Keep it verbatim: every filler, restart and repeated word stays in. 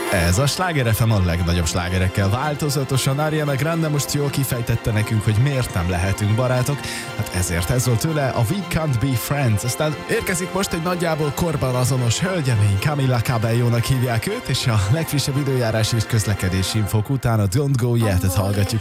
Ez a Sláger ef em a legnagyobb slágerekkel változatosan. Ariana Grande most jól kifejtette nekünk, hogy miért nem lehetünk barátok. Hát ezért ez volt tőle a We Can't Be Friends. Aztán érkezik most egy nagyjából korban azonos hölgyemény, Camila Cabello-nak hívják őt, és a legfrissebb időjárás és közlekedési infók után a Don't Go Yet-et hallgatjuk.